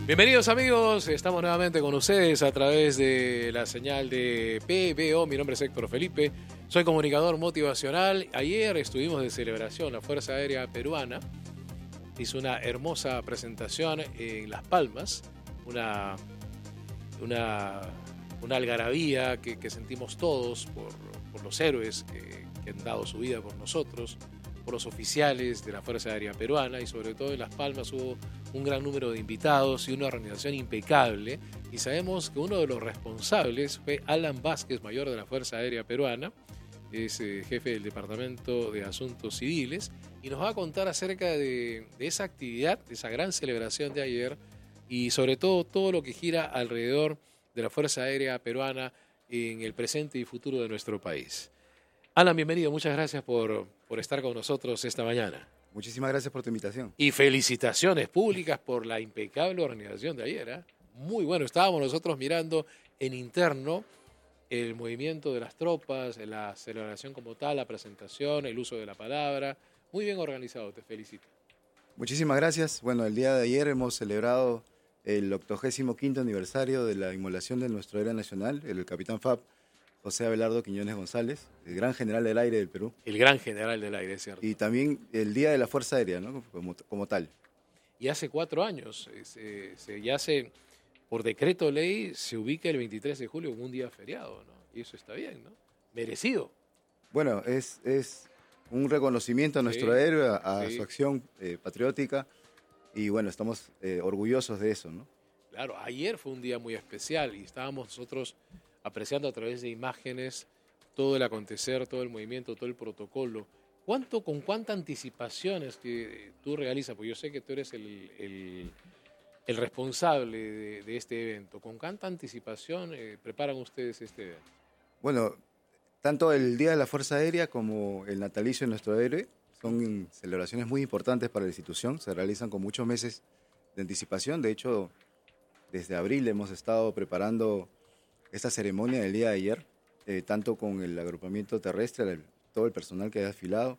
Bienvenidos amigos, estamos nuevamente con ustedes a través de la señal de PBO. Mi nombre es Héctor Felipe, soy comunicador motivacional. Ayer estuvimos de celebración, la Fuerza Aérea Peruana hizo una hermosa presentación en Las Palmas, una algarabía que sentimos todos por los héroes que han dado su vida por nosotros, por los oficiales de la Fuerza Aérea Peruana, y sobre todo en Las Palmas hubo un gran número de invitados y una organización impecable, y sabemos que uno de los responsables fue Alan Vázquez, mayor de la Fuerza Aérea Peruana, es jefe del Departamento de Asuntos Civiles, y nos va a contar acerca de esa actividad, de esa gran celebración de ayer, y sobre todo lo que gira alrededor de la Fuerza Aérea Peruana en el presente y futuro de nuestro país. Alan, bienvenido, muchas gracias por estar con nosotros esta mañana. Muchísimas gracias por tu invitación. Y felicitaciones públicas por la impecable organización de ayer, ¿eh? Muy bueno, estábamos nosotros mirando en interno el movimiento de las tropas, la celebración como tal, la presentación, el uso de la palabra. Muy bien organizado, te felicito. Muchísimas gracias. Bueno, el día de ayer hemos celebrado el 85º aniversario de la inmolación de nuestro héroe nacional, el capitán FAB, José Abelardo Quiñones González, el gran general del aire del Perú. El gran general del aire, es cierto. Y también el Día de la Fuerza Aérea, ¿no? como tal. Y hace 4 años, por decreto ley, se ubica el 23 de julio como un día feriado, ¿no? Y eso está bien, ¿no? Merecido. Bueno, es un reconocimiento a nuestro héroe, a su acción patriótica, y bueno, estamos orgullosos de eso, ¿no? Claro, ayer fue un día muy especial y estábamos nosotros apreciando a través de imágenes todo el acontecer, todo el movimiento, todo el protocolo. ¿Con cuánta anticipación es que tú realizas? Porque yo sé que tú eres el responsable de este evento. ¿Con cuánta anticipación preparan ustedes este evento? Bueno, tanto el Día de la Fuerza Aérea como el natalicio de nuestro héroe son celebraciones muy importantes para la institución. Se realizan con muchos meses de anticipación. De hecho, desde abril hemos estado preparando esta ceremonia del día de ayer, tanto con el agrupamiento terrestre, todo el personal que ha desfilado,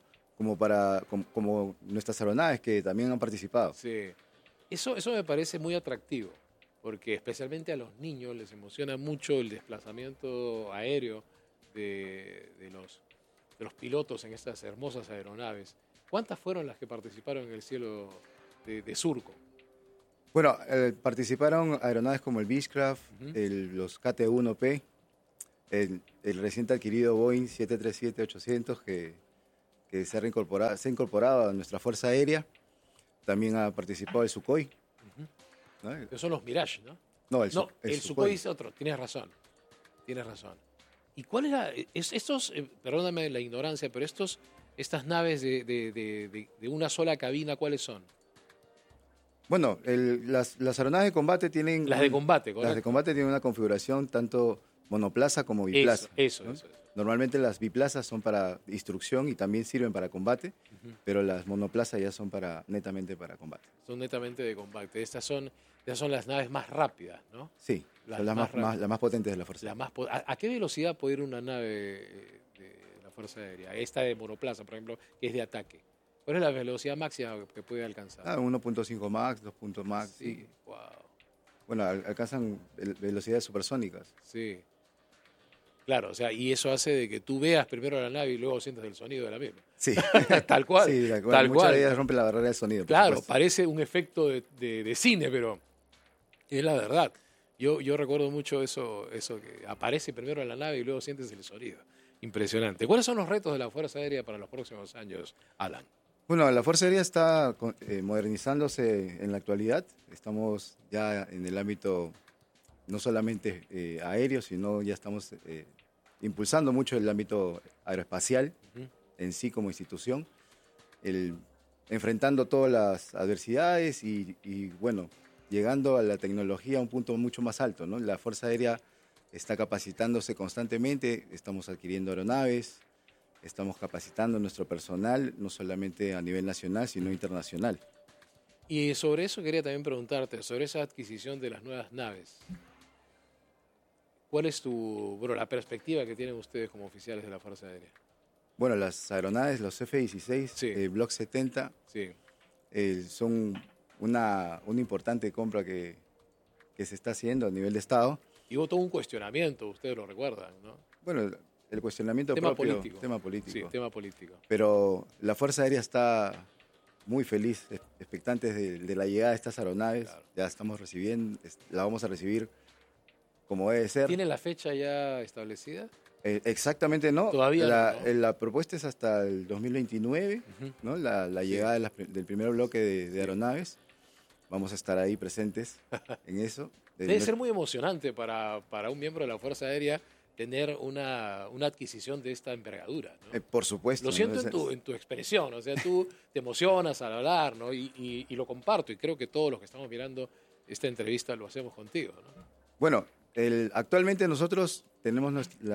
como nuestras aeronaves que también han participado. Sí, eso me parece muy atractivo, porque especialmente a los niños les emociona mucho el desplazamiento aéreo de los pilotos en estas hermosas aeronaves. ¿Cuántas fueron las que participaron en el cielo de Surco? Bueno, participaron aeronaves como el Beechcraft, los KT-1P, el reciente adquirido Boeing 737-800 que se ha incorporado a nuestra Fuerza Aérea. También ha participado el Sukhoi. ¿No? Esos son los Mirage, ¿no? No, el Sukhoi es otro, tienes razón. ¿Y cuál era? Perdóname la ignorancia, pero estas naves de una sola cabina, ¿cuáles son? Bueno, las aeronaves de combate tienen... Las de combate, correcto. Las de combate tienen una configuración tanto monoplaza como biplaza. Eso. Normalmente las biplazas son para instrucción y también sirven para combate, pero las monoplazas ya son netamente para combate. Son netamente de combate. Estas son las naves más rápidas, ¿no? Sí, son las más potentes de la Fuerza Aérea. ¿A qué velocidad puede ir una nave de la Fuerza Aérea? Esta de monoplaza, por ejemplo, que es de ataque. ¿Cuál es la velocidad máxima que puede alcanzar? 1.5 Max, 2. Max. Sí, wow. Bueno, alcanzan velocidades supersónicas. Sí. Claro, o sea, y eso hace de que tú veas primero la nave y luego sientas el sonido de la misma. Sí. Tal cual. Sí, muchas de ellas rompen la barrera del sonido. Claro, parece un efecto de cine, pero es la verdad. Yo recuerdo mucho eso que aparece primero en la nave y luego sientes el sonido. Impresionante. ¿Cuáles son los retos de la Fuerza Aérea para los próximos años, Alan? Bueno, la Fuerza Aérea está modernizándose en la actualidad. Estamos ya en el ámbito no solamente aéreo, sino ya estamos impulsando mucho el ámbito aeroespacial en sí como institución, enfrentando todas las adversidades y bueno, llegando a la tecnología a un punto mucho más alto, ¿no? La Fuerza Aérea está capacitándose constantemente, estamos adquiriendo aeronaves, estamos capacitando a nuestro personal, no solamente a nivel nacional, sino internacional. Y sobre eso quería también preguntarte, sobre esa adquisición de las nuevas naves. ¿Cuál es la perspectiva que tienen ustedes como oficiales de la Fuerza Aérea? Bueno, las aeronaves, los F-16, sí. Block 70, sí. Son una importante compra que que se está haciendo a nivel de Estado. Y hubo todo un cuestionamiento, ustedes lo recuerdan, ¿no? Bueno, el cuestionamiento Tema propio, político. tema político. Sí, tema político. Pero la Fuerza Aérea está muy feliz, expectantes de la llegada de estas aeronaves. Claro. Ya estamos recibiendo, la vamos a recibir como debe ser. ¿Tiene la fecha ya establecida? Exactamente no. Todavía no. La propuesta es hasta el 2029, ¿no? La llegada del primer bloque de aeronaves. Vamos a estar ahí presentes en eso. Debe ser muy emocionante para un miembro de la Fuerza Aérea tener una adquisición de esta envergadura, ¿no? Por supuesto. Lo siento en tu expresión, o sea, tú te emocionas al hablar, ¿no? Y lo comparto, y creo que todos los que estamos mirando esta entrevista lo hacemos contigo, ¿no? Bueno, actualmente nosotros tenemos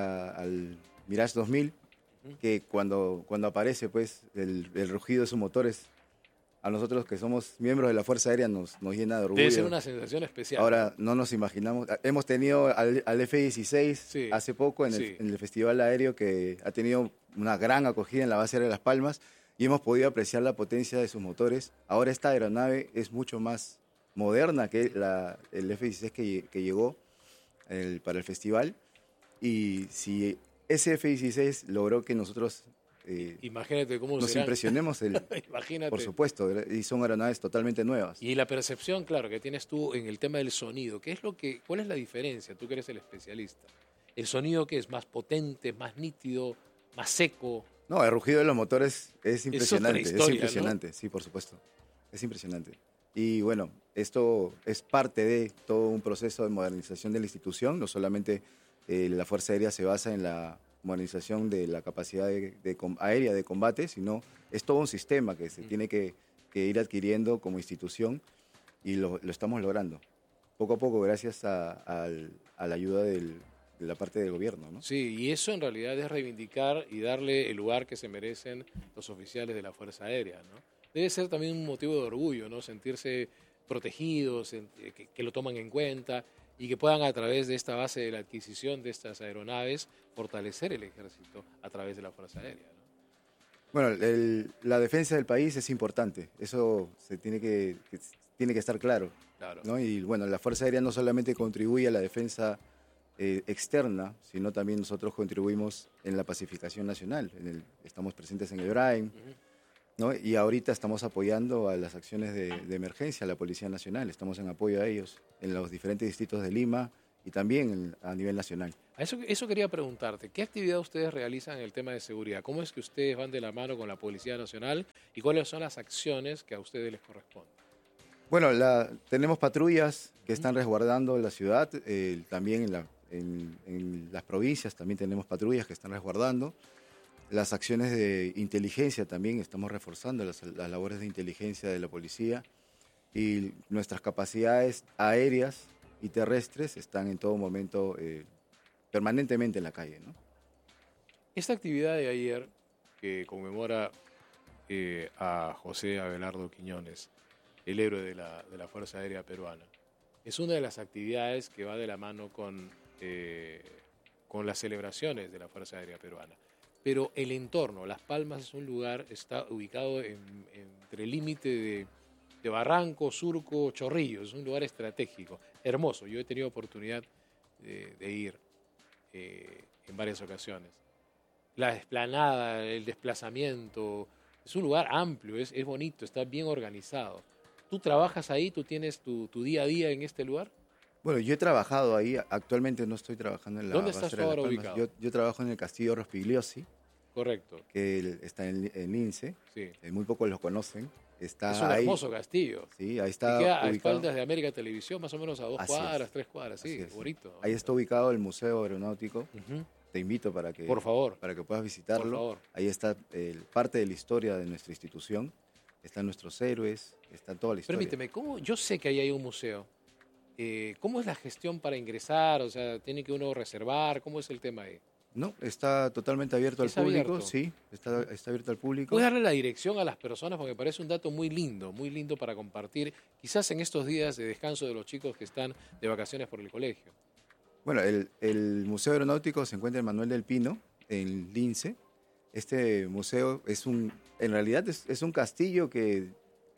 al Mirage 2000, que cuando aparece pues el rugido de sus motores, a nosotros que somos miembros de la Fuerza Aérea nos llena de orgullo. Debe ser una sensación especial. Ahora no nos imaginamos. Hemos tenido al F-16 hace poco en el Festival Aéreo, que ha tenido una gran acogida en la base aérea de Las Palmas, y hemos podido apreciar la potencia de sus motores. Ahora esta aeronave es mucho más moderna que el F-16 que llegó para el festival. Y si ese F-16 logró que nosotros imagínate cómo nos impresionemos, Imagínate. por supuesto, y son aeronaves totalmente nuevas. Y la percepción, claro, que tienes tú en el tema del sonido, ¿cuál es la diferencia? Tú que eres el especialista. ¿El sonido que es más potente, más nítido, más seco? No, el rugido de los motores es impresionante, es impresionante, ¿no? Sí, por supuesto, es impresionante. Y bueno, esto es parte de todo un proceso de modernización de la institución. No solamente la Fuerza Aérea se basa en la modernización de la capacidad aérea de combate, sino es todo un sistema que se tiene que ir adquiriendo como institución, y lo estamos logrando poco a poco gracias a la ayuda de la parte del gobierno, ¿no? Sí, y eso en realidad es reivindicar y darle el lugar que se merecen los oficiales de la Fuerza Aérea, ¿no? Debe ser también un motivo de orgullo, ¿no? Sentirse protegidos, que lo toman en cuenta, y que puedan, a través de esta base de la adquisición de estas aeronaves, fortalecer el ejército a través de la Fuerza Aérea, ¿no? Bueno, la defensa del país es importante, eso tiene que estar claro, ¿no? Y bueno, la Fuerza Aérea no solamente contribuye a la defensa externa, sino también nosotros contribuimos en la pacificación nacional. Estamos presentes en el BRAIM, ¿no? Y ahorita estamos apoyando a las acciones de emergencia, a la Policía Nacional. Estamos en apoyo a ellos en los diferentes distritos de Lima y también a nivel nacional. Eso quería preguntarte. ¿Qué actividad ustedes realizan en el tema de seguridad? ¿Cómo es que ustedes van de la mano con la Policía Nacional y cuáles son las acciones que a ustedes les corresponden? Bueno, tenemos patrullas que están resguardando la ciudad, también en las provincias también tenemos patrullas que están resguardando. Las acciones de inteligencia también, estamos reforzando las labores de inteligencia de la policía, y nuestras capacidades aéreas y terrestres están en todo momento permanentemente en la calle, ¿no? Esta actividad de ayer, que conmemora a José Abelardo Quiñones, el héroe de la Fuerza Aérea Peruana, es una de las actividades que va de la mano con las celebraciones de la Fuerza Aérea Peruana. Pero el entorno, Las Palmas es un lugar, está ubicado entre el límite de Barranco, Surco, Chorrillos, es un lugar estratégico, hermoso. Yo he tenido oportunidad de ir en varias ocasiones. La explanada, el desplazamiento, es un lugar amplio, es bonito, está bien organizado. ¿Tú trabajas ahí? ¿Tú tienes tu día a día en este lugar? Bueno, yo he trabajado ahí, actualmente no estoy trabajando en la ¿Dónde base estás de Las ahora Palmas. ubicado? Yo trabajo en el Castillo Rospigliosi, Correcto. que está en Lince, Sí. Muy pocos lo conocen. Está Es un ahí, hermoso castillo. sí, ahí está Y queda a ubicado. espaldas de América Televisión, más o menos a 2 Así cuadras, es. 3 cuadras, sí, Así es. bonito. Ahí está ubicado el Museo Aeronáutico. Ujú. Te invito para que, Por favor. para que puedas visitarlo. Por favor. Ahí está parte de la historia de nuestra institución. Están nuestros héroes, está toda la historia. Permíteme, yo sé que ahí hay un museo. ¿Cómo es la gestión para ingresar? O sea, ¿tiene que uno reservar? ¿Cómo es el tema ahí? No, está totalmente abierto al ¿Es público, abierto? sí, está abierto al público. ¿Puedes darle la dirección a las personas? Porque me parece un dato muy lindo para compartir, quizás en estos días de descanso de los chicos que están de vacaciones por el colegio. Bueno, el Museo Aeronáutico se encuentra en Manuel del Pino, en Lince. Este museo en realidad es un castillo que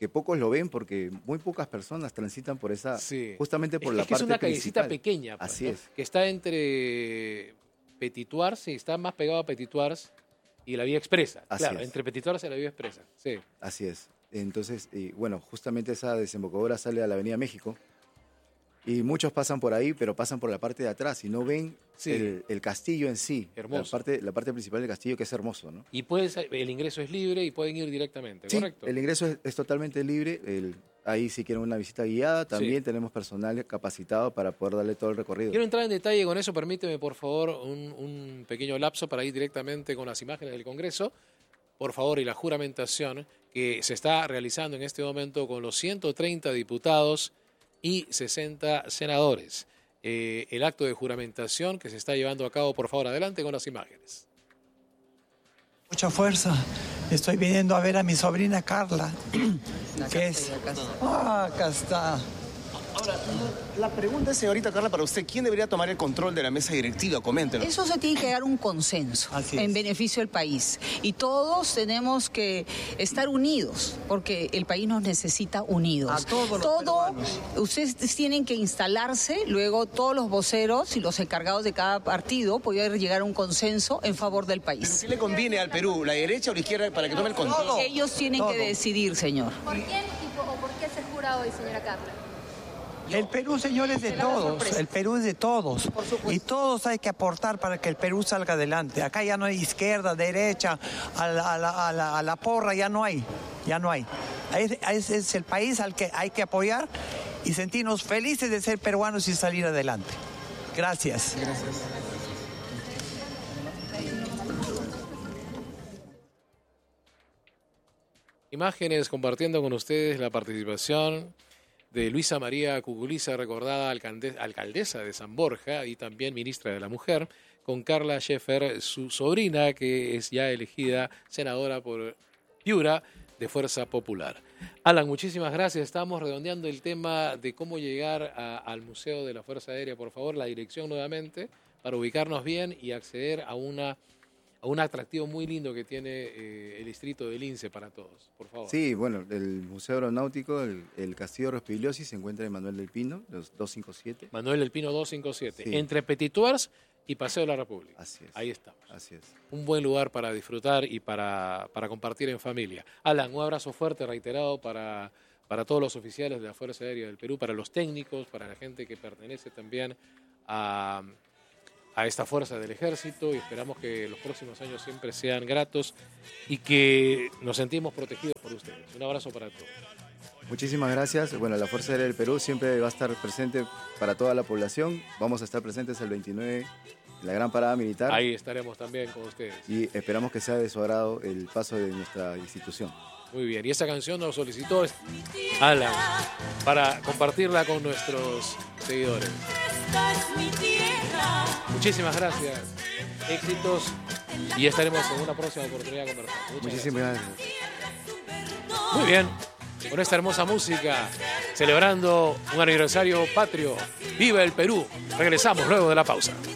que pocos lo ven porque muy pocas personas transitan por esa, Sí. justamente por Es la que es parte una callecita principal. pequeña, pues, Así ¿no? es. Que está entre Petituars, sí, está más pegado a Petituars y la Vía Expresa. Así Claro, es. entre Petituars y la Vía Expresa. Sí. Así es. Entonces, bueno, justamente esa desembocadura sale a la Avenida México y muchos pasan por ahí, pero pasan por la parte de atrás y no ven Sí. el castillo en sí. Hermoso. La parte principal del castillo, que es hermoso, ¿no? Y el ingreso es libre y pueden ir directamente, Sí, ¿correcto? el ingreso es totalmente libre. Ahí si quieren una visita guiada, también tenemos personal capacitado para poder darle todo el recorrido. Quiero entrar en detalle con eso, permíteme por favor un pequeño lapso para ir directamente con las imágenes del Congreso, por favor, y la juramentación que se está realizando en este momento con los 130 diputados y 60 senadores. El acto de juramentación que se está llevando a cabo, por favor, adelante con las imágenes. Mucha fuerza. Estoy viniendo a ver a mi sobrina Carla, que es... Ah, acá está. Ahora, la pregunta es, señorita Carla, para usted, ¿quién debería tomar el control de la mesa directiva? Coméntenos. Eso se tiene que dar un consenso Así en es. beneficio del país. Y todos tenemos que estar unidos, porque el país nos necesita unidos. A todos los peruanos. Ustedes tienen que instalarse, luego todos los voceros y los encargados de cada partido poder llegar a un consenso en favor del ¿Pero país. qué le conviene al Perú, la derecha o la izquierda, para que tome el control? Todo. Ellos tienen Todo. que decidir, señor. ¿Por quién o por qué se jura hoy, señora Carla? El Perú, señores, de Será una todos. sorpresa. El Perú es de todos. Por supuesto. Y todos hay que aportar para que el Perú salga adelante. Acá ya no hay izquierda, derecha, a la porra, ya no hay. Ya no hay. Ese es el país al que hay que apoyar y sentirnos felices de ser peruanos y salir adelante. Gracias. Imágenes compartiendo con ustedes la participación de Luisa María Cuculiza, recordada alcaldesa de San Borja y también ministra de la Mujer, con Carla Scheffer, su sobrina, que es ya elegida senadora por Piura de Fuerza Popular. Alan, muchísimas gracias. Estamos redondeando el tema de cómo llegar al Museo de la Fuerza Aérea. Por favor, la dirección nuevamente para ubicarnos bien y acceder a un atractivo muy lindo que tiene el distrito del Lince para todos, por favor. Sí, bueno, el Museo Aeronáutico, el Castillo Rospigliosi se encuentra en Manuel del Pino, los 257. Manuel del Pino 257, Sí. entre Petituars y Paseo de la República. Así es. Ahí estamos. Así es. Un buen lugar para disfrutar y para compartir en familia. Alan, un abrazo fuerte, reiterado, para todos los oficiales de la Fuerza Aérea del Perú, para los técnicos, para la gente que pertenece también a esta fuerza del ejército, y esperamos que los próximos años siempre sean gratos y que nos sentimos protegidos por ustedes. Un abrazo para todos. Muchísimas gracias. Bueno, la Fuerza Aérea del Perú siempre va a estar presente para toda la población. Vamos a estar presentes el 29 en la Gran Parada Militar. Ahí estaremos también con ustedes. Y esperamos que sea de su agrado el paso de nuestra institución. Muy bien, y esa canción nos solicitó Alan para compartirla con nuestros seguidores. Muchísimas gracias, éxitos, y estaremos en una próxima oportunidad conversando. Muchísimas gracias. Muy bien, con esta hermosa música, celebrando un aniversario patrio. ¡Viva el Perú! Regresamos luego de la pausa.